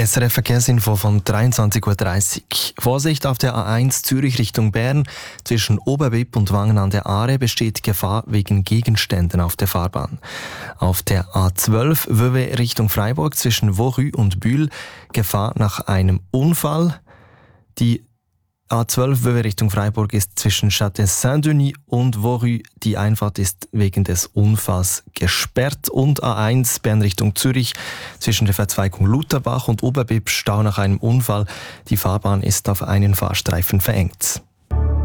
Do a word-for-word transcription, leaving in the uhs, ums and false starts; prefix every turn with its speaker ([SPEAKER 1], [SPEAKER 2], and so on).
[SPEAKER 1] S R F Verkehrsinfo von dreiundzwanzig Uhr dreißig. Vorsicht auf der A eins Zürich Richtung Bern. Zwischen Oberbipp und Wangen an der Aare besteht Gefahr wegen Gegenständen auf der Fahrbahn. Auf der A zwölf Vevey Richtung Freiburg zwischen Vorü und Bühl Gefahr nach einem Unfall. Die A zwölf Vevey Richtung Freiburg ist zwischen Châtel-Saint-Denis und Vorü. Die Einfahrt ist wegen des Unfalls gesperrt. Und A eins Bern Richtung Zürich zwischen der Verzweigung Lutherbach und Oberbipp Stau nach einem Unfall. Die Fahrbahn ist auf einen Fahrstreifen verengt.